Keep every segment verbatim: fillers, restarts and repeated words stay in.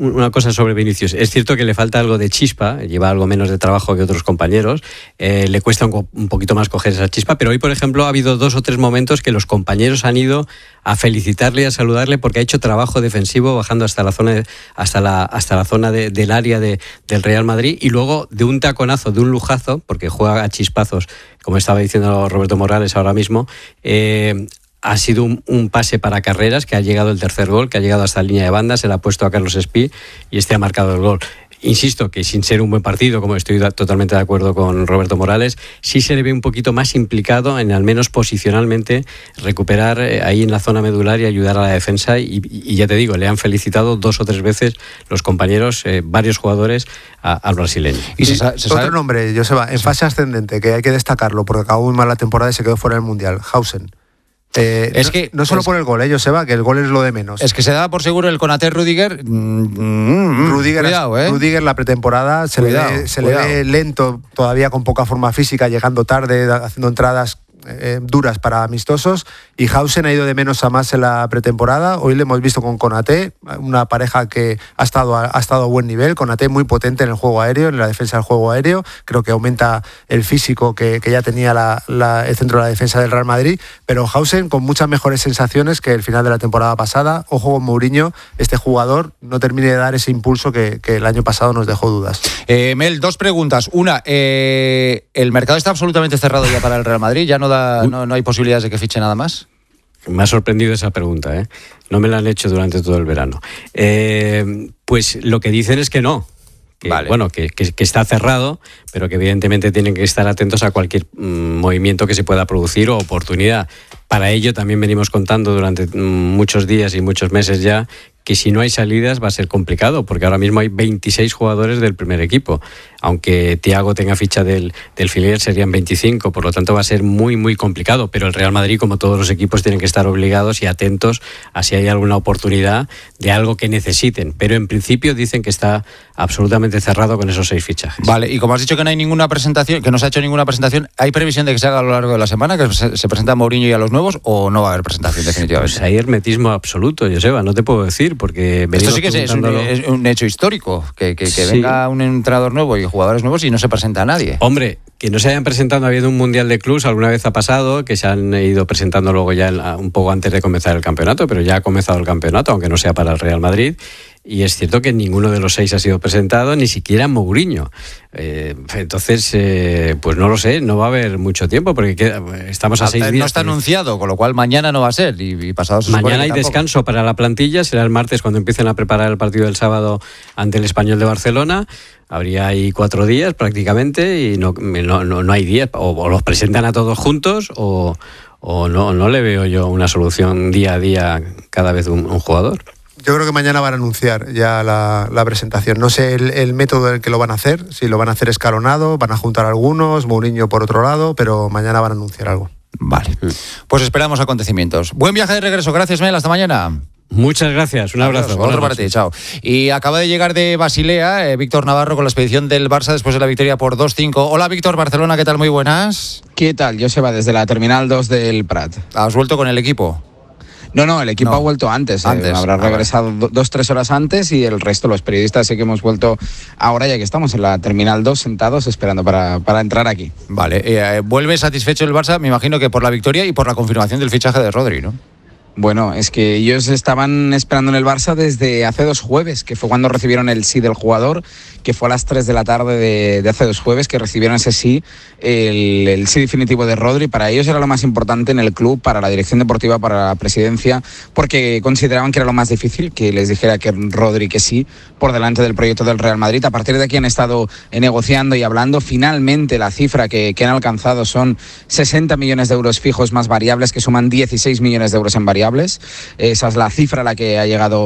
una cosa sobre Vinicius. Es cierto que le falta algo de chispa, lleva algo menos de trabajo que otros compañeros, eh, le cuesta un, un poquito más coger esa chispa, pero hoy, por ejemplo, ha habido dos o tres momentos que los compañeros han ido a felicitarle y a saludarle porque ha hecho trabajo defensivo bajando hasta la zona de, hasta la hasta la zona de, del área de, del Real Madrid, y luego de un taconazo, de un lujazo, porque juega a chispazos, como estaba diciendo Roberto Morales ahora mismo, eh, ha sido un, un pase para Carreras, que ha llegado el tercer gol, que ha llegado hasta la línea de banda, se le ha puesto a Carlos Espí y este ha marcado el gol. Insisto que sin ser un buen partido, como estoy totalmente de acuerdo con Roberto Morales, sí se le ve un poquito más implicado en, al menos posicionalmente, recuperar ahí en la zona medular y ayudar a la defensa, y, y ya te digo, le han felicitado dos o tres veces los compañeros, eh, varios jugadores, a, al brasileño. Y se, se sabe... Otro nombre, Joseba, en fase ascendente, que hay que destacarlo porque acabó muy mal la temporada y se quedó fuera del Mundial, Hausen. Eh, es no, que no solo es, por el gol, eh, Joseba, que el gol es lo de menos. Es que se daba por seguro el Konaté Rudiger. Mm, Rudiger, cuidado, ¿eh? Rudiger la pretemporada se, cuidado, le, ve, se le ve lento, todavía con poca forma física, llegando tarde, haciendo entradas eh, duras para amistosos, y Hausen ha ido de menos a más en la pretemporada. Hoy le hemos visto con Konaté, una pareja que ha estado a, ha estado a buen nivel. Konaté muy potente en el juego aéreo, en la defensa del juego aéreo, creo que aumenta el físico que, que ya tenía la, la, el centro de la defensa del Real Madrid, pero Hausen con muchas mejores sensaciones que el final de la temporada pasada. Ojo con Mourinho, este jugador no termine de dar ese impulso que, que el año pasado nos dejó dudas. eh, Mel, dos preguntas. Una, eh, el mercado está absolutamente cerrado ya para el Real Madrid, ya no da, no, no hay posibilidades de que fiche nada más. Me ha sorprendido esa pregunta, ¿eh? No me la han hecho durante todo el verano. Eh, pues lo que dicen es que no. Que, vale. Bueno, que, que, que está cerrado, pero que evidentemente tienen que estar atentos a cualquier mm, movimiento que se pueda producir o oportunidad. Para ello también venimos contando durante mm, muchos días y muchos meses ya que si no hay salidas va a ser complicado, porque ahora mismo hay veintiséis jugadores del primer equipo. Aunque Thiago tenga ficha del, del filial, serían veinticinco, por lo tanto va a ser muy, muy complicado. Pero el Real Madrid, como todos los equipos, tienen que estar obligados y atentos a si hay alguna oportunidad de algo que necesiten. Pero en principio dicen que está absolutamente cerrado con esos seis fichajes. Vale, y como has dicho que no hay ninguna presentación, que no se ha hecho ninguna presentación, ¿hay previsión de que se haga a lo largo de la semana, que se, se presenta a Mourinho y a los nuevos, o no va a haber presentación definitivamente? Pues hay hermetismo absoluto, Joseba, no te puedo decir, porque... Esto sí que es un, es un hecho histórico, que, que, que sí. venga un entrenador nuevo y jugadores nuevos y no se presenta a nadie. Hombre, que no se hayan presentado habiendo un Mundial de Clubs, alguna vez ha pasado, que se han ido presentando luego ya un poco antes de comenzar el campeonato, pero ya ha comenzado el campeonato, aunque no sea para el Real Madrid. Y es cierto que ninguno de los seis ha sido presentado, ni siquiera Mourinho. Eh, entonces, eh, pues no lo sé, no va a haber mucho tiempo, porque queda, estamos a seis días. No está anunciado, con lo cual mañana no va a ser, y, y pasado se mañana hay tampoco. Descanso para la plantilla, será el martes cuando empiecen a preparar el partido del sábado ante el Español de Barcelona. Habría ahí cuatro días prácticamente y no, no, no, no hay días, o, o los presentan a todos juntos o, o no, no le veo yo una solución día a día cada vez un, un jugador. Yo creo que mañana van a anunciar ya la, la presentación. No sé el, el método en el que lo van a hacer, si lo van a hacer escalonado, van a juntar algunos, Mourinho por otro lado, pero mañana van a anunciar algo. Vale, pues esperamos acontecimientos. Buen viaje de regreso, gracias Mel, hasta mañana. Muchas gracias, un abrazo. Adiós, otro para ti, chao. Y acaba de llegar de Basilea eh, Víctor Navarro con la expedición del Barça después de la victoria por dos cinco. Hola Víctor, Barcelona, ¿qué tal? Muy buenas. ¿Qué tal? Joseba, desde la Terminal dos del Prat. ¿Has vuelto con el equipo? No, no, el equipo no. ha vuelto antes, antes. Eh, habrá regresado ah, vale. dos, tres horas antes, y el resto, los periodistas, sí que hemos vuelto ahora, ya que estamos en la Terminal dos sentados esperando para, para entrar aquí. Vale, eh, ¿vuelve satisfecho el Barça? Me imagino que por la victoria y por la confirmación del fichaje de Rodri, ¿no? Bueno, es que ellos estaban esperando en el Barça desde hace dos jueves, que fue cuando recibieron el sí del jugador, que fue a las tres de la tarde de, de hace dos jueves que recibieron ese sí, el, el sí definitivo de Rodri. Para ellos era lo más importante en el club, para la dirección deportiva, para la presidencia, porque consideraban que era lo más difícil, que les dijera que Rodri que sí, por delante del proyecto del Real Madrid. A partir de aquí han estado negociando y hablando. Finalmente la cifra que, que han alcanzado son sesenta millones de euros fijos más variables, que suman dieciséis millones de euros en variables. Esa es la cifra a la que ha llegado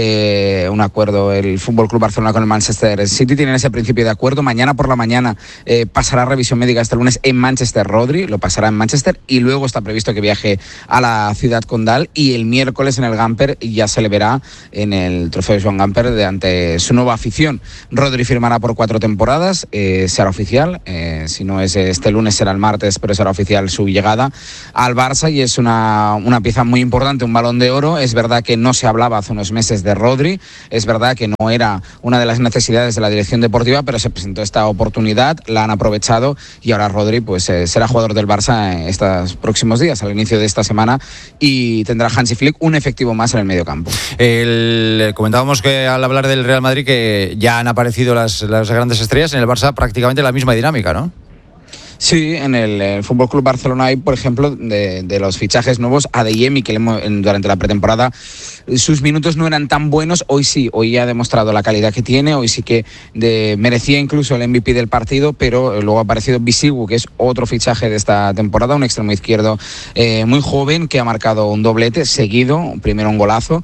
eh, un acuerdo el F C Barcelona con el Manchester City. Tienen ese principio de acuerdo. Mañana por la mañana eh, pasará revisión médica este lunes en Manchester Rodri, lo pasará en Manchester, y luego está previsto que viaje a la ciudad condal, y el miércoles en el Gamper ya se le verá en el trofeo Joan Gamper de ante su nueva afición. Rodri firmará por cuatro temporadas, eh, será oficial, eh, si no es este lunes será el martes, pero será oficial su llegada al Barça, y es una, una pieza muy importante importante un Balón de Oro. Es verdad que no se hablaba hace unos meses de Rodri, es verdad que no era una de las necesidades de la dirección deportiva, pero se presentó esta oportunidad, la han aprovechado y ahora Rodri pues eh, será jugador del Barça estos próximos días, al inicio de esta semana, y tendrá Hansi Flick un efectivo más en el medio campo. El, comentábamos que al hablar del Real Madrid que ya han aparecido las, las grandes estrellas, en el Barça prácticamente la misma dinámica, ¿no? Sí, en el, el F C Barcelona hay, por ejemplo, de, de los fichajes nuevos, Adeyemi, que le hemos, durante la pretemporada sus minutos no eran tan buenos, hoy sí, hoy ha demostrado la calidad que tiene, hoy sí que de, merecía incluso el M V P del partido, pero luego ha aparecido Bisigu, que es otro fichaje de esta temporada, un extremo izquierdo eh, muy joven, que ha marcado un doblete seguido, primero un golazo,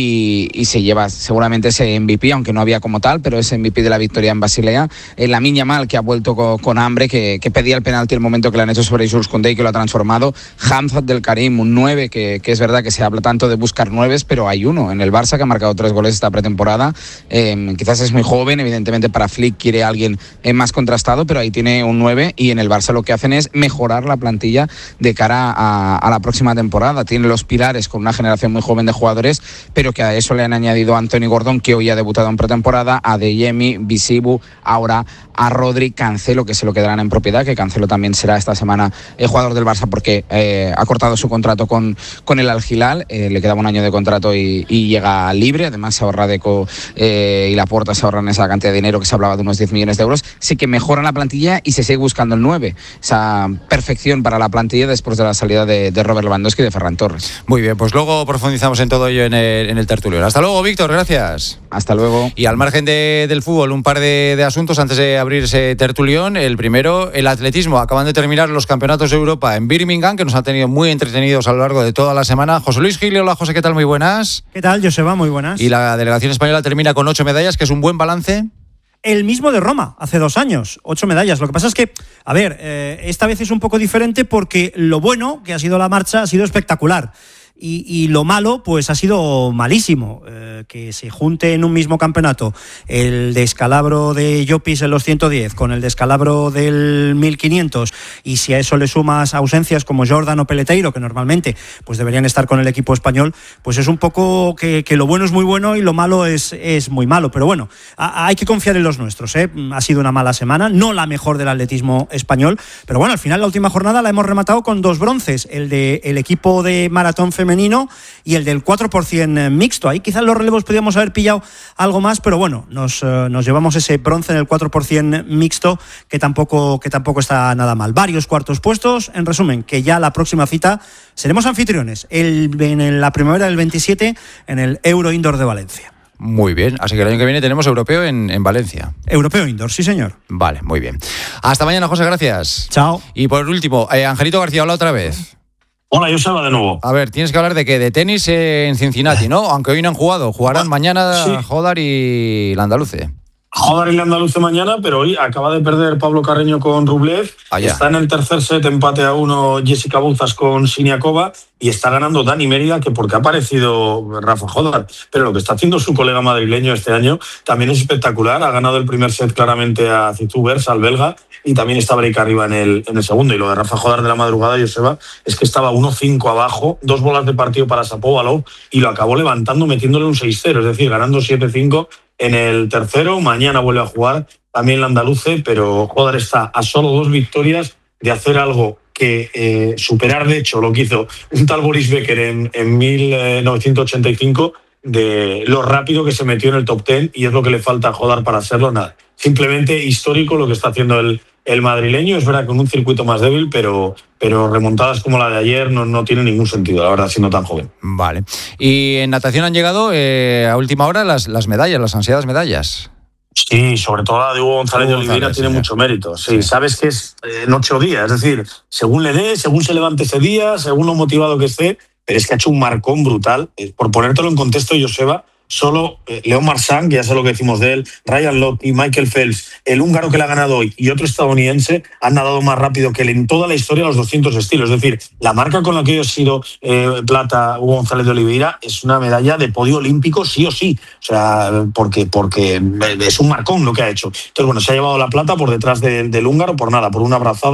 y, y se lleva seguramente ese M V P, aunque no había como tal, pero ese M V P de la victoria en Basilea. Eh, Lamine Yamal, que ha vuelto con, con hambre, que, que pedía el penalti el momento que le han hecho sobre Jules Koundé y que lo ha transformado. Hamza Abdel Karim, un nueve, que, que es verdad que se habla tanto de buscar nueves, pero hay uno en el Barça que ha marcado tres goles esta pretemporada. Eh, quizás es muy joven, evidentemente para Flick quiere a alguien eh, más contrastado, pero ahí tiene un nueve, y en el Barça lo que hacen es mejorar la plantilla de cara a, a la próxima temporada. Tiene los pilares con una generación muy joven de jugadores, pero que a eso le han añadido a Anthony Gordon, que hoy ha debutado en pretemporada, a Adeyemi, Bisigu, ahora a Rodri, Cancelo, que se lo quedarán en propiedad, que Cancelo también será esta semana el jugador del Barça porque eh, ha cortado su contrato con, con el Al Hilal, eh, le quedaba un año de contrato y, y llega libre. Además se ahorra Deco eh, y Laporta, se ahorran esa cantidad de dinero que se hablaba de unos diez millones de euros. Sí que mejoran la plantilla y se sigue buscando el nueve, esa perfección para la plantilla después de la salida de, de Robert Lewandowski y de Ferran Torres. Muy bien, pues luego profundizamos en todo ello en el, en el tertulión. Hasta luego, Víctor, gracias. Hasta luego. Y al margen de, del fútbol, un par de, de asuntos antes de abrirse tertulión. El primero, el atletismo. Acaban de terminar los campeonatos de Europa en Birmingham, que nos han tenido muy entretenidos a lo largo de toda la semana. José Luis Gil, hola José, ¿qué tal? Muy buenas. ¿Qué tal, Joseba? Muy buenas. Y la delegación española termina con ocho medallas, que es un buen balance. El mismo de Roma, hace dos años, ocho medallas. Lo que pasa es que, a ver, eh, esta vez es un poco diferente porque lo bueno que ha sido la marcha ha sido espectacular. Y, y lo malo, pues ha sido malísimo, eh, que se junte en un mismo campeonato el descalabro de Llopis en los ciento diez con el descalabro del mil quinientos, y si a eso le sumas ausencias como Jordan o Peleteiro, que normalmente pues deberían estar con el equipo español, pues es un poco que, que lo bueno es muy bueno y lo malo es, es muy malo. Pero bueno, a, hay que confiar en los nuestros, ¿eh? Ha sido una mala semana, no la mejor del atletismo español, pero bueno, al final la última jornada la hemos rematado con dos bronces, el de el equipo de maratón femenino femenino y el del cuatro por ciento mixto. Ahí quizás los relevos podríamos haber pillado algo más, pero bueno, nos, eh, nos llevamos ese bronce en el cuatro por ciento mixto que tampoco, que tampoco está nada mal. Varios cuartos puestos. En resumen, que ya la próxima cita seremos anfitriones el, en la primavera del veintisiete en el Euro Indoor de Valencia. Muy bien, así que el año que viene tenemos europeo en, en Valencia. Europeo Indoor, sí señor. Vale, muy bien. Hasta mañana, José, gracias. Chao. Y por último, eh, Angelito García, hola otra vez. Hola, yo Salva de nuevo. A ver, tienes que hablar de qué, de tenis en Cincinnati, ¿no? Aunque hoy no han jugado, jugarán mañana sí. Jodar y Landaluce. Jodar y Landaluce mañana, pero hoy acaba de perder Pablo Carreño con Rublev. Allá. Está en el tercer set, empate a uno Jessica Bouzas con Siniakova, y está ganando Dani Mérida, que porque ha aparecido Rafa Jodar. Pero lo que está haciendo su colega madrileño este año también es espectacular. Ha ganado el primer set claramente a Zitubers, al belga, y también está break arriba en el, en el segundo. Y lo de Rafa Jodar de la madrugada, Joseba, es que estaba uno cinco abajo, dos bolas de partido para Shapovalov, y lo acabó levantando metiéndole un seis cero, es decir, ganando siete cinco en el tercero. Mañana vuelve a jugar también Landaluce, pero Jodar está a solo dos victorias de hacer algo que eh, superar, de hecho, lo que hizo un tal Boris Becker en, en mil novecientos ochenta y cinco, de lo rápido que se metió en el top diez, y es lo que le falta a Jodar para hacerlo. Nada, simplemente histórico lo que está haciendo el, el madrileño. Es verdad, con un circuito más débil, pero, pero remontadas como la de ayer no, no tiene ningún sentido, la verdad, siendo tan joven. Vale. Y en natación han llegado eh, a última hora las, las medallas, las ansiadas medallas. Sí, sobre todo la de Hugo González de Oliveira tiene sí, mucho mérito. Sí, sí, sabes que es en ocho días, es decir, según le dé, según se levante ese día, según lo motivado que esté, pero es que ha hecho un marcón brutal. Por ponértelo en contexto, Joseba, solo eh, Leon Marchand, que ya sé lo que decimos de él, Ryan Lochte y Michael Phelps, el húngaro que le ha ganado hoy y otro estadounidense, han nadado más rápido que él en toda la historia de los doscientos estilos. Es decir, la marca con la que ha sido eh, plata Hugo González de Oliveira es una medalla de podio olímpico sí o sí. O sea, porque, porque es un marcón lo que ha hecho. Entonces, bueno, se ha llevado la plata por detrás de, del húngaro, por nada, por una brazada.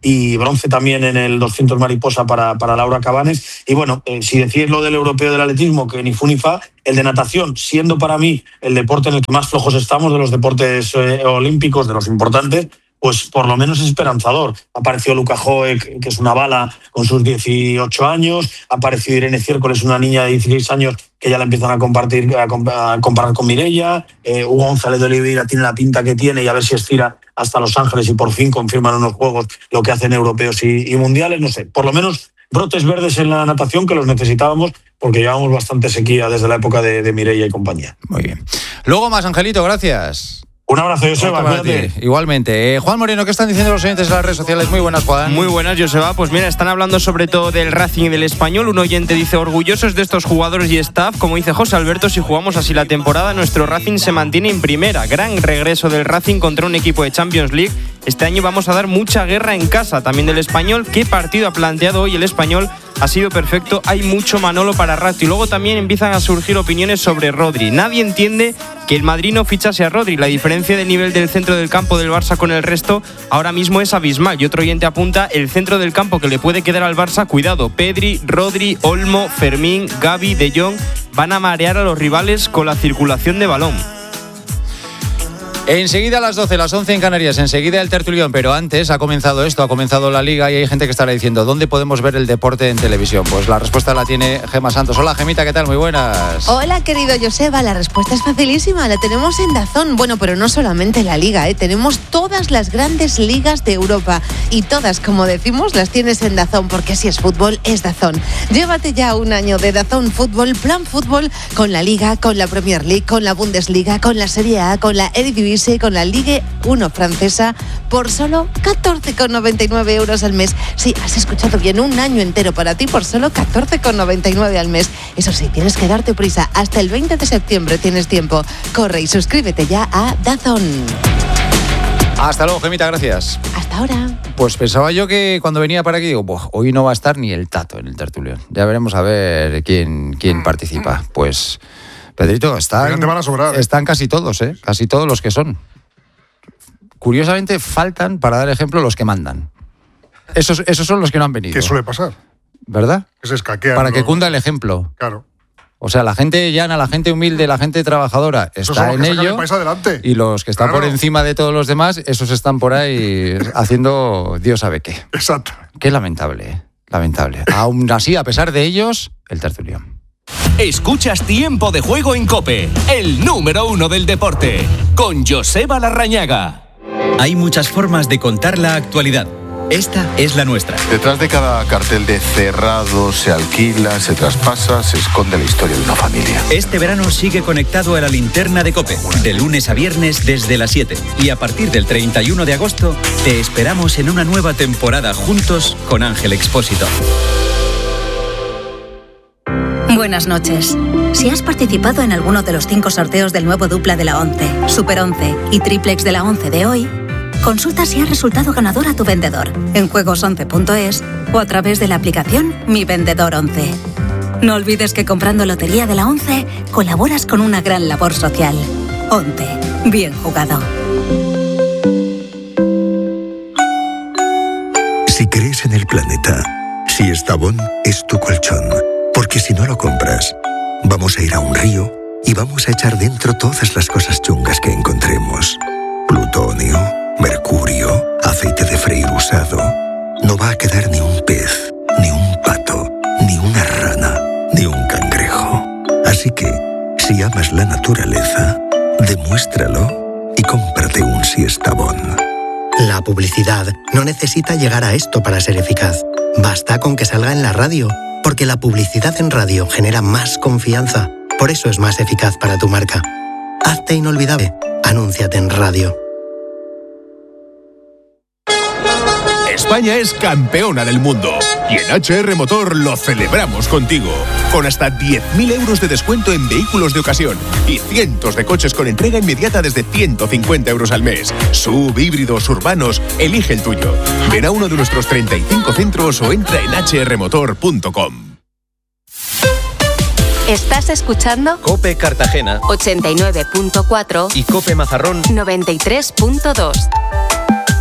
y bronce también en el doscientos mariposa para, para Laura Cabanes. Y bueno, eh, si decís lo del europeo del atletismo, que ni fu ni fa, el de natación, siendo para mí el deporte en el que más flojos estamos de los deportes eh, olímpicos, de los importantes, pues por lo menos es esperanzador. Ha aparecido Luca Joe, que es una bala, con sus dieciocho años. Ha aparecido Irene Ciércoles, una niña de dieciséis años, que ya la empiezan a, compartir, a, a comparar con Mireia. Eh, Hugo González de Oliveira tiene la pinta que tiene y a ver si estira hasta Los Ángeles y por fin confirman unos juegos lo que hacen europeos y, y mundiales. No sé, por lo menos brotes verdes en la natación, que los necesitábamos porque llevamos bastante sequía desde la época de, de Mireia y compañía. Muy bien. Luego más, Angelito, gracias. Un abrazo, Joseba. Igualmente. Eh, Juan Moreno, ¿qué están diciendo los oyentes en las redes sociales? Muy buenas, Juan. Muy buenas, Joseba. Pues mira, están hablando sobre todo del Racing y del Español. Un oyente dice, orgullosos de estos jugadores y staff. Como dice José Alberto, si jugamos así la temporada, nuestro Racing se mantiene en primera. Gran regreso del Racing contra un equipo de Champions League. Este año vamos a dar mucha guerra en casa. También del Español. ¿Qué partido ha planteado hoy el Español? Ha sido perfecto, hay mucho Manolo para rato. Y luego también empiezan a surgir opiniones sobre Rodri. Nadie entiende que el Madrid no fichase a Rodri. La diferencia del nivel del centro del campo del Barça con el resto ahora mismo es abismal. Y otro oyente apunta, el centro del campo que le puede quedar al Barça, cuidado, Pedri, Rodri, Olmo, Fermín, Gavi, De Jong, van a marear a los rivales con la circulación de balón. Enseguida a las doce, las once en Canarias, enseguida el tertulión, pero antes ha comenzado esto, ha comenzado la Liga y hay gente que estará diciendo, ¿dónde podemos ver el deporte en televisión? Pues la respuesta la tiene Gemma Santos. Hola, Gemita, ¿qué tal? Muy buenas. Hola, querido Joseba, la respuesta es facilísima, la tenemos en DAZN. Bueno, pero no solamente la Liga, ¿eh? Tenemos todas las grandes ligas de Europa y todas, como decimos, las tienes en DAZN, porque si es fútbol, es DAZN. Llévate ya un año de DAZN Fútbol, plan fútbol, con la Liga, con la Premier League, con la Bundesliga, con la Serie A, con la Eredivisie, con la Ligue uno francesa por solo catorce con noventa y nueve euros al mes. Sí, has escuchado bien, un año entero para ti por solo catorce con noventa y nueve al mes. Eso sí, tienes que darte prisa. Hasta el veinte de septiembre tienes tiempo. Corre y suscríbete ya a DAZN. Hasta luego, Gemita, gracias. Hasta ahora. Pues pensaba yo que cuando venía para aquí, digo, hoy no va a estar ni el Tato en el tertulión. Ya veremos a ver quién, quién participa. Pues, Pedrito, están, te van a sobrar, ¿eh? Están casi todos, ¿eh? Casi todos los que son. Curiosamente, faltan, para dar ejemplo, los que mandan. Esos, esos son los que no han venido. ¿Qué suele pasar? ¿Verdad? Que se escaquean. Para que los... cunda el ejemplo. Claro. O sea, la gente llana, la gente humilde, la gente trabajadora está en ello. Y los que están claro. por encima de todos los demás, esos están por ahí haciendo Dios sabe qué. Exacto. Qué lamentable, ¿eh? Lamentable. Aún así, a pesar de ellos, el tertulión. Escuchas Tiempo de Juego en COPE, el número uno del deporte, con Joseba Larrañaga. Hay muchas formas de contar la actualidad. Esta es la nuestra. Detrás de cada cartel de cerrado, se alquila, se traspasa, se esconde la historia de una familia. Este verano sigue conectado a la linterna de COPE, de lunes a viernes desde las siete. Y a partir del treinta y uno de agosto, te esperamos en una nueva temporada juntos con Ángel Expósito. Buenas noches. Si has participado en alguno de los cinco sorteos del nuevo dupla de la ONCE, Super once y Triplex de la ONCE de hoy, consulta si has resultado ganador a tu vendedor en juegos once punto es o a través de la aplicación Mi Vendedor once. No olvides que comprando Lotería de la ONCE colaboras con una gran labor social. ONCE. Bien jugado. Si crees en el planeta, Siestabón es tu colchón. Porque si no lo compras, vamos a ir a un río y vamos a echar dentro todas las cosas chungas que encontremos. Plutonio, mercurio, aceite de freír usado. No va a quedar ni un pez, ni un pato, ni una rana, ni un cangrejo. Así que, si amas la naturaleza, demuéstralo y cómprate un Siestabón. La publicidad no necesita llegar a esto para ser eficaz. Basta con que salga en la radio. Porque la publicidad en radio genera más confianza. Por eso es más eficaz para tu marca. Hazte inolvidable. Anúnciate en radio. España es campeona del mundo. Y en H R Motor lo celebramos contigo. Con hasta diez mil euros de descuento en vehículos de ocasión. Y cientos de coches con entrega inmediata desde ciento cincuenta euros al mes. Sub, híbridos, urbanos, elige el tuyo. Ven a uno de nuestros treinta y cinco centros o entra en hache erre motor punto com. Estás escuchando COPE Cartagena ochenta y nueve punto cuatro y COPE Mazarrón noventa y tres punto dos.